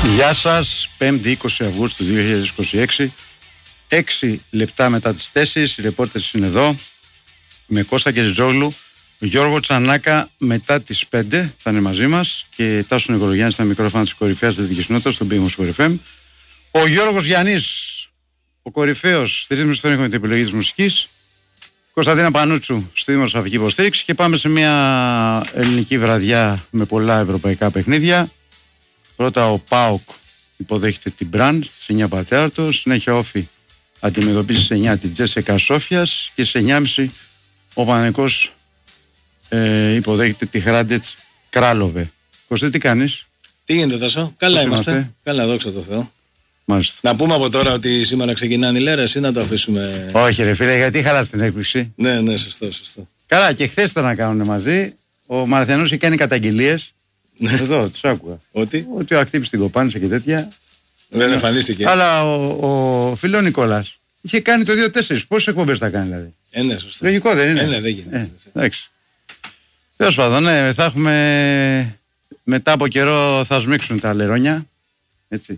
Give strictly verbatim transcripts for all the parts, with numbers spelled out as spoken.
Γεια σας, πέμπτη είκοσι Αυγούστου δύο χιλιάδες είκοσι έξι, έξι λεπτά μετά τις τέσσερις, οι ρεπόρτες είναι εδώ, με Κώστα Κεριζόγλου, Γιώργο Τσανάκα μετά τις πέντε θα είναι μαζί μας και Τάσο Νικολογιάννη στα μικρόφωνα της κορυφαίας αθλητικής κοινότητας, στον Big Win Sport εφ εμ. Ο Γιώργος Γιαννής, ο κορυφαίος στη ρύθμιση των ήχων με την επιλογή της μουσικής, Κωνσταντίνα Πανούτσου στη δημοσιογραφική υποστήριξη και πάμε σε μια ελληνική βραδιά με πολλά ευρωπαϊκά παιχνίδια. Πρώτα ο ΠΑΟΚ υποδέχεται την Μπραν στις εννιά παρατέταρτο, συνέχεια Όφη αντιμετωπίζει στις εννιά την Τζέσικα Σόφιας και στις εννιά και μισή ο Παναθηναϊκός ε, υποδέχεται τη Χράντετς Κράλοβε. Κωστή, τι κάνεις? Τι γίνεται, Τάσο? Καλά Πώς είμαστε. είμαστε? Καλά, δόξα τω Θεώ. Μάλιστα. Να πούμε από τώρα ότι σήμερα ξεκινάνε οι λέρες ή να το αφήσουμε? Όχι ρε φίλε, γιατί χαλάς την έκπληξη? Ναι, ναι, σωστό, σωστό. Καλά, και χθες ήταν να κάνουν μαζί. Ο Μαραθιανός είχε κάνει καταγγελίες. Εδώ, τους άκουγα. Ότι? Ότι ο Ακτύπης την κοπάνησε και τέτοια. Δεν εμφανίστηκε. Αλλά ο, ο φίλο Νικόλας είχε κάνει το δύο τέσσερα. Πόσες εκπομπές θα κάνει δηλαδή? Ε, ναι, σωστό. Λογικό δεν είναι? Ε, ναι, δεν γίνεται. Ε, εντάξει. Τέλος πάντων, ναι, θα έχουμε. Μετά από καιρό θα σμίξουν τα αλερόνια. Έτσι.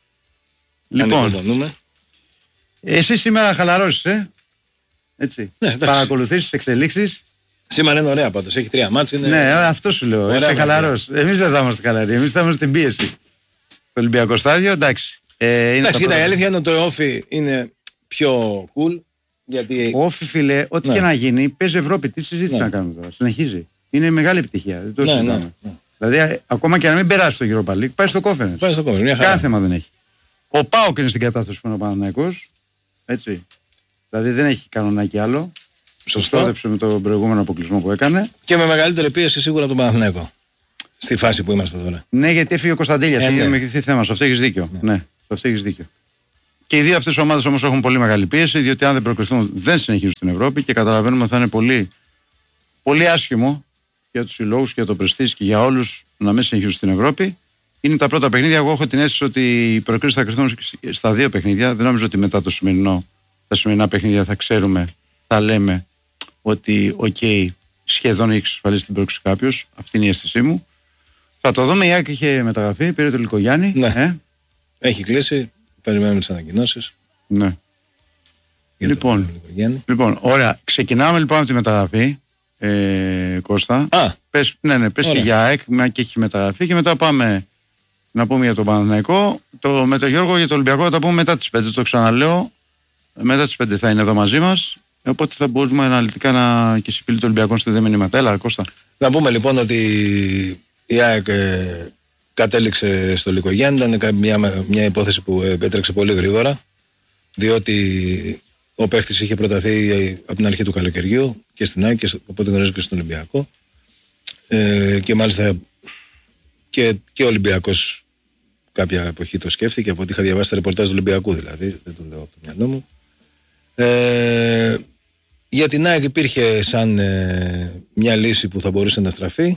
Λοιπόν, εσύ σήμερα χαλαρώσεις, ε? Έτσι. Ναι, παρακολουθήσεις τις εξελίξεις. Σήμερα είναι ωραία πάντως. Έχει τρία μάτς. Είναι... Ναι, αυτό σου λέω. Είσαι χαλαρός. Εμείς δεν θα είμαστε χαλαροί. Εμείς θα είμαστε στην πίεση. Το Ολυμπιακό στάδιο, εντάξει. Ε, εντάξει, κοίτα, η αλήθεια είναι ότι το Όφι είναι πιο cool. Γιατί... Ο Όφι, φίλε, ό,τι ναι. και να γίνει, παίζει Ευρώπη. Τι συζήτηση ναι. να κάνουμε τώρα? Συνεχίζει. Είναι μεγάλη επιτυχία. Δεν το ναι, ναι, ναι. Δηλαδή, ακόμα και να μην περάσει το Europa League, πάει στο Conference. Πάει στο Conference. Κάθε θέμα δεν έχει. Ο ΠΑΟΚ είναι στην κατάσταση που είναι ο Παναθηναϊκός. Έτσι. Δηλαδή δεν έχει κανονάκι άλλο. Σωστόδεψε με τον προηγούμενο αποκλεισμό που έκανε. Και με μεγαλύτερη πίεση σίγουρα τον Παναθηναϊκό. Στη φάση που είμαστε τώρα. Ναι, γιατί έφυγε ο Κωνσταντέλιας. Ε, έχει ναι. δημιουργηθεί θέμα. Σε αυτό έχει δίκιο. Ναι. ναι, σε αυτό έχει δίκιο. Και οι δύο αυτές οι ομάδες όμως έχουν πολύ μεγάλη πίεση, διότι αν δεν προκριθούν δεν συνεχίζουν στην Ευρώπη και καταλαβαίνουμε ότι θα είναι πολύ, πολύ άσχημο για τους συλλόγους και για το πρεστίζ και για όλους να μην συνεχίζουν στην Ευρώπη. Είναι τα πρώτα παιχνίδια. Εγώ έχω την αίσθηση ότι οι προκρίσεις θα κρυθούν στα δύο παιχνίδια. Δεν νομίζω ότι μετά το σημερινό, τα σημερινά παιχνίδια θα ξέρουμε, θα λέμε ότι οκ, okay, σχεδόν έχει εξασφαλίσει την πρόκληση κάποιος. Αυτή είναι η αίσθησή μου. Θα το δούμε. Η Άκη είχε μεταγραφεί, πήρε το Λικογιάννη. Ναι. Ε? Έχει κλείσει. Περιμένουμε τις ανακοινώσεις. Ναι. Λοιπόν, λοιπόν, ωραία. Ξεκινάμε λοιπόν από τη μεταγραφή. Ε, Κώστα. Α, πες, ναι, ναι, πες και για ΑΕΚ, μια και έχει μεταγραφεί. Και μετά πάμε να πούμε για τον Παναθηναϊκό. Το, με τον Γιώργο για το Ολυμπιακό θα τα πούμε μετά τις πέντε. Το ξαναλέω. Μετά τις πέντε θα είναι εδώ μαζί μας. Οπότε θα μπορούμε αναλυτικά να και συμπληρώνει το Ολυμπιακό στη δε μηνύματα. Έλα, Κώστα. Να πούμε λοιπόν ότι η ΑΕΚ ε, κατέληξε στο Λικογιάννη. Ήταν μια, μια υπόθεση που έτρεξε πολύ γρήγορα. Διότι ο παίχτης είχε προταθεί από την αρχή του καλοκαιριού και στην ΑΕΚ, και οπότε γνωρίζω και στον Ολυμπιακό. Ε, και μάλιστα και, και ο Ολυμπιακός κάποια εποχή το σκέφτηκε, από ό,τι είχα διαβάσει τα ρεπορτάζ του Ολυμπιακού δηλαδή. Δεν το λέω από το μυαλό μου. Ε, για την ΑΕΚ υπήρχε σαν ε, μια λύση που θα μπορούσε να στραφεί.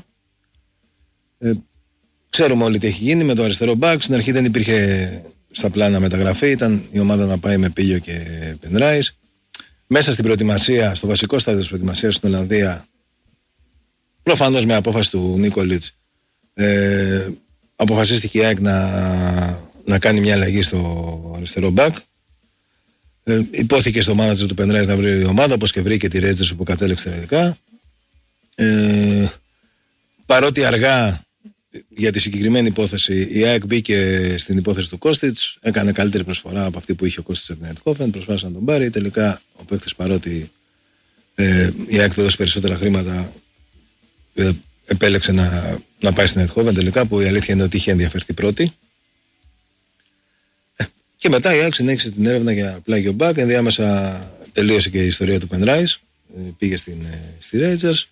Ε, ξέρουμε όλοι τι έχει γίνει με το αριστερό μπακ. Στην αρχή δεν υπήρχε στα πλάνα μεταγραφή. Ήταν η ομάδα να πάει με Πίλιο και Πενράις. Μέσα στην προετοιμασία, στο βασικό στάδιο της προετοιμασίας στην Ολλανδία, προφανώς με απόφαση του Νίκολιτς, ε, αποφασίστηκε η ΑΕΚ να, να κάνει μια αλλαγή στο αριστερό μπακ. Ε, υπόθηκε στο μάνατζερ του Πενράις να βρει η ομάδα, όπως και βρήκε τη Ρέτζερς που κατέληξε τελικά. Ε, παρότι αργά για τη συγκεκριμένη υπόθεση, η ΑΕΚ μπήκε στην υπόθεση του Κώστιτς, έκανε καλύτερη προσφορά από αυτή που είχε ο Κώστιτς από την Αιτχόφεν, προσπάθησε να τον πάρει. Τελικά ο παίκτης, παρότι ε, η ΑΕΚ του έδωσε περισσότερα χρήματα, ε, επέλεξε να, να πάει στην Αιτχόφεν τελικά, που η αλήθεια είναι ότι είχε ενδιαφερθεί πρώτη. Και μετά η ΑΕΚ συνέχισε την έρευνα για πλάγιο μπακ. Ενδιάμεσα τελείωσε και η ιστορία του Πενράις. Πήγε στην, στη Ρέιτζερς.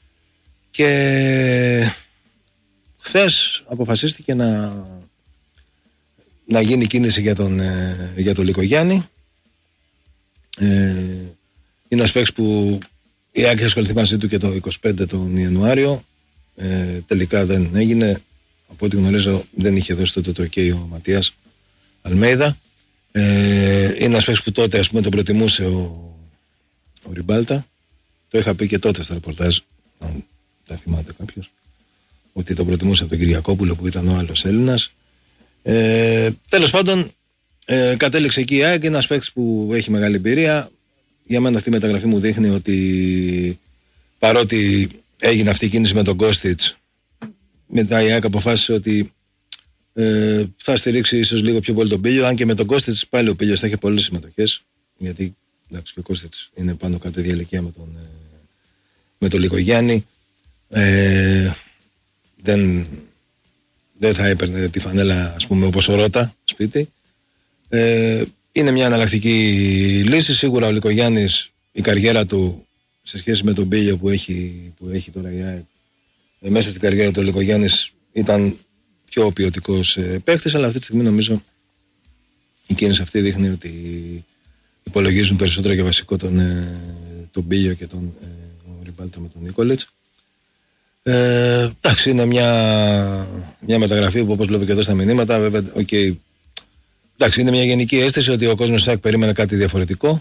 Και χθες αποφασίστηκε να, να γίνει κίνηση για τον, για τον Λικογιάννη. Ε, είναι ένας παίκτης που η ΑΕΚ είχε ασχοληθεί μαζί του και το είκοσι πέντε τον Ιανουάριο. Ε, τελικά δεν έγινε. Από ό,τι γνωρίζω δεν είχε δώσει τότε το OK ο Ματίας Αλμέιδα. Ε, είναι ένας παίκτης που τότε, ας πούμε, τον προτιμούσε ο, ο Ριμπάλτα. Το είχα πει και τότε στα ρεπορτάζ, αν τα θυμάται κάποιος, ότι τον προτιμούσε από τον Κυριακόπουλο που ήταν ο άλλος Έλληνας. Ε, τέλος πάντων, ε, κατέληξε εκεί η ΑΕΚ, ένας παίκτης που έχει μεγάλη εμπειρία. Για μένα αυτή η μεταγραφή μου δείχνει ότι παρότι έγινε αυτή η κίνηση με τον Κώστιτς, μετά η ΑΕΚ αποφάσισε ότι ε, θα στηρίξει ίσως λίγο πιο πολύ τον Πίλιο. Αν και με τον Κώστιτς πάλι ο Πίλιος θα έχει πολλές συμμετοχές, γιατί εντάξει, και ο Κώστιτς είναι πάνω κάτω ίδια ηλικία με τον, ε, με τον Λικογιάννη. Ε, δεν, δεν θα έπαιρνε τη φανέλα, ας πούμε, όπως ο Ρώτα σπίτι. Ε, είναι μια εναλλακτική λύση. Σίγουρα ο Λικογιάννης, η καριέρα του σε σχέση με τον Πίλιο που έχει, που έχει τώρα η ΑΕΚ, ε, μέσα στην καριέρα του ο Λικογιάννης ήταν πιο ποιοτικός ε, παίχτης, αλλά αυτή τη στιγμή νομίζω η κίνηση αυτή δείχνει ότι υπολογίζουν περισσότερο για βασικό τον, ε, τον Πίλιο και τον ε, Ριμπάλτα με τον Νίκολιτς. Ε, εντάξει, είναι μια, μια μεταγραφή που, όπως βλέπω και εδώ στα μηνύματα, βέβαια, okay, εντάξει, είναι μια γενική αίσθηση ότι ο κόσμος ΣΑΚ περίμενε κάτι διαφορετικό.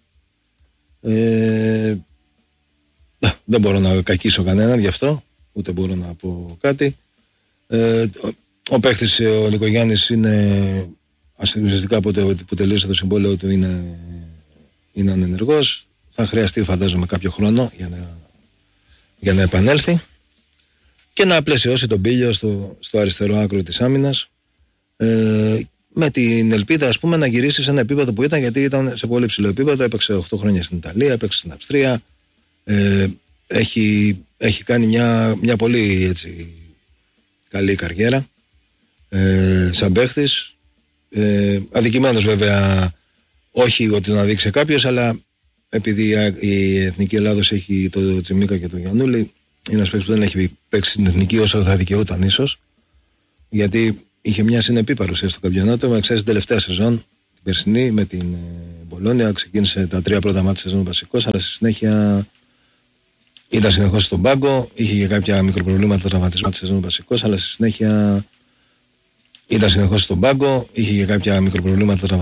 Ε, δεν μπορώ να κακίσω κανέναν γι' αυτό, ούτε μπορώ να πω κάτι. Ε, ο, ο παίκτης ο Λικογιάννης είναι ουσιαστικά από το που τελείωσε το συμβόλαιο του είναι, είναι ανενεργός. Θα χρειαστεί, φαντάζομαι, κάποιο χρόνο για να, για να επανέλθει και να πλαισιώσει τον Πίλιο στο, στο αριστερό άκρο της άμυνας, ε, με την ελπίδα, ας πούμε, να γυρίσει σε ένα επίπεδο που ήταν, γιατί ήταν σε πολύ ψηλό επίπεδο. Έπαιξε οκτώ χρόνια στην Ιταλία, έπαιξε στην Αυστρία, ε, έχει, έχει κάνει μια, μια πολύ έτσι, καλή καριέρα ε, σαν παίχτης, ε, αδικημένος βέβαια, όχι ότι να δείξει κάποιος, αλλά επειδή η Εθνική Ελλάδος έχει το Τσιμίκα και το Γιαννούλη, είναι ένας παίκτης που δεν έχει παίξει στην Εθνική όσο θα δικαιούταν ίσως, γιατί είχε μια συνεπή παρουσία στο καμπιονάτο, με εξαίρεση την τελευταία σεζόν, την περσινή, με την Μπολόνια. Ξεκίνησε τα τρία πρώτα μάτια σεζόν βασικός, αλλά στη συνέχεια ήταν συνεχώς στον πάγκο. Είχε και κάποια μικροπροβλήματα τραυματισμού τη σεζόν βασικός, αλλά στη συνέχεια ήταν συνεχώς στον πάγκο. Είχε και κάποια μικροπροβλήματα